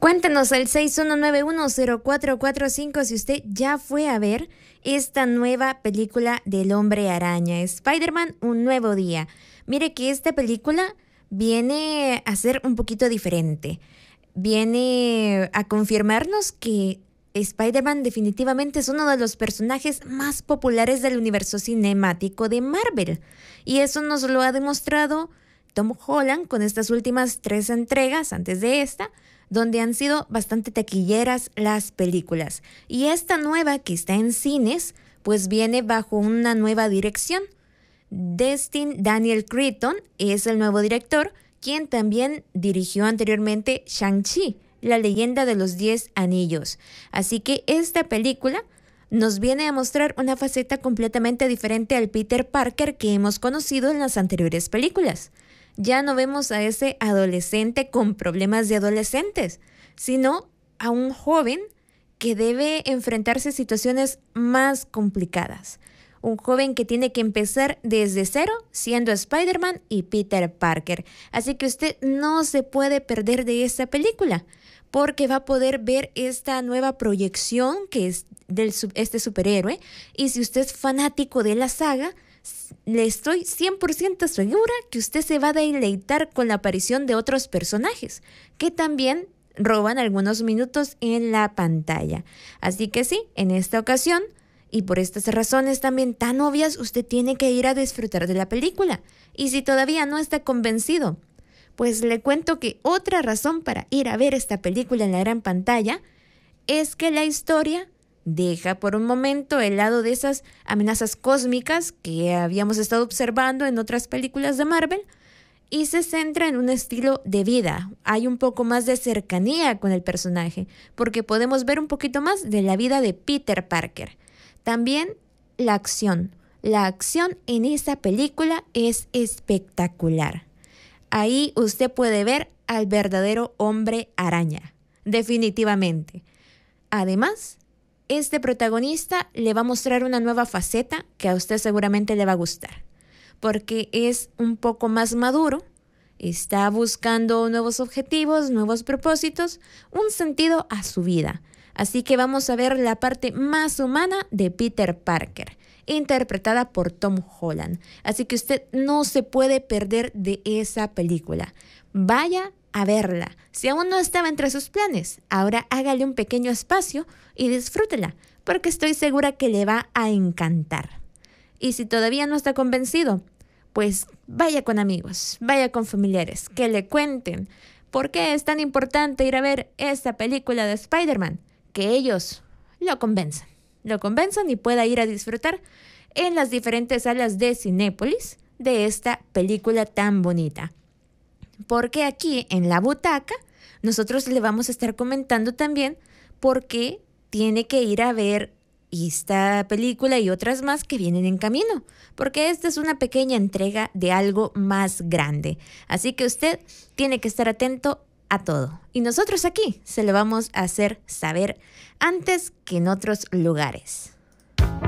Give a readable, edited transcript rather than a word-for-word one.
Cuéntenos al 61910445 si usted ya fue a ver esta nueva película del Hombre Araña, Spider-Man, un nuevo día. Mire que esta película viene a ser un poquito diferente. Viene a confirmarnos que Spider-Man definitivamente es uno de los personajes más populares del universo cinemático de Marvel. Y eso nos lo ha demostrado Tom Holland con estas últimas 3 entregas antes de esta, donde han sido bastante taquilleras las películas. Y esta nueva que está en cines, pues viene bajo una nueva dirección. Destin Daniel Cretton es el nuevo director, quien también dirigió anteriormente Shang-Chi, la leyenda de los 10 anillos. Así que esta película nos viene a mostrar una faceta completamente diferente al Peter Parker que hemos conocido en las anteriores películas. Ya no vemos a ese adolescente con problemas de adolescentes, sino a un joven que debe enfrentarse a situaciones más complicadas. Un joven que tiene que empezar desde cero siendo Spider-Man y Peter Parker. Así que usted no se puede perder de esta película, porque va a poder ver esta nueva proyección que es de este superhéroe. Y si usted es fanático de la saga, le estoy 100% segura que usted se va a deleitar con la aparición de otros personajes que también roban algunos minutos en la pantalla. Así que sí, en esta ocasión, y por estas razones también tan obvias, usted tiene que ir a disfrutar de la película. Y si todavía no está convencido, pues le cuento que otra razón para ir a ver esta película en la gran pantalla es que la historia deja por un momento el lado de esas amenazas cósmicas que habíamos estado observando en otras películas de Marvel y se centra en un estilo de vida. Hay un poco más de cercanía con el personaje, porque podemos ver un poquito más de la vida de Peter Parker. También la acción. La acción en esta película es espectacular. Ahí usted puede ver al verdadero Hombre Araña, definitivamente. Además, este protagonista le va a mostrar una nueva faceta que a usted seguramente le va a gustar, porque es un poco más maduro, está buscando nuevos objetivos, nuevos propósitos, un sentido a su vida. Así que vamos a ver la parte más humana de Peter Parker, interpretada por Tom Holland. Así que usted no se puede perder de esa película. Vaya a verla. Si aún no estaba entre sus planes, ahora hágale un pequeño espacio y disfrútela, porque estoy segura que le va a encantar. Y si todavía no está convencido, pues vaya con amigos, vaya con familiares, que le cuenten por qué es tan importante ir a ver esta película de Spider-Man, que ellos lo convenzan y pueda ir a disfrutar en las diferentes salas de Cinépolis de esta película tan bonita. Porque aquí en la butaca nosotros le vamos a estar comentando también por qué tiene que ir a ver esta película y otras más que vienen en camino, porque esta es una pequeña entrega de algo más grande. Así que usted tiene que estar atento a todo. Y nosotros aquí se lo vamos a hacer saber antes que en otros lugares.